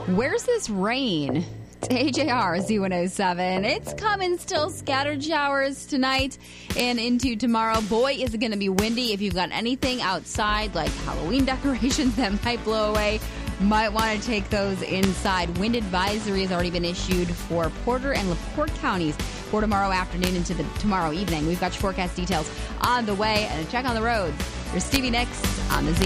Where's this rain? It's AJR Z107. It's coming still. Scattered showers tonight and into tomorrow. Boy, is it going to be windy. If you've got anything outside, like Halloween decorations that might blow away, might want to take those inside. Wind advisory has already been issued for Porter and LaPorte counties for tomorrow afternoon into the tomorrow evening. We've got your forecast details on the way and a check on the roads. There's Stevie Nicks on the Z.